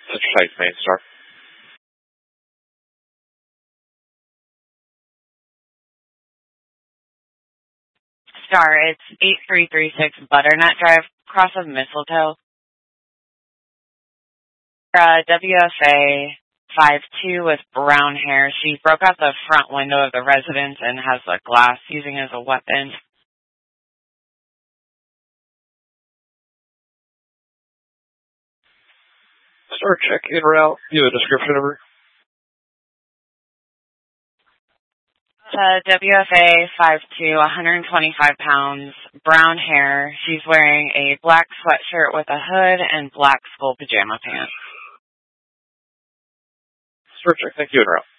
Central Texas Main Star. Star, it's 8336 Butternut Drive, cross of Mistletoe. WFA 52 with brown hair. She broke out the front window of the residence and has a glass using as a weapon. Star, check in route. Do you have a description of her? WFA 52, 125 pounds, brown hair. She's wearing a black sweatshirt with a hood and black skull pajama pants. Star, check. Thank you, en route.